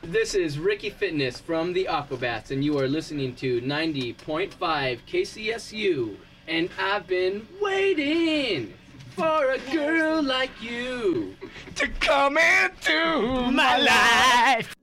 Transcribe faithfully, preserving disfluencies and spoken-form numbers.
This is Ricky Fitness from the Aquabats, and you are listening to ninety point five K C S U. And I've been waiting for a girl like you to come into my life.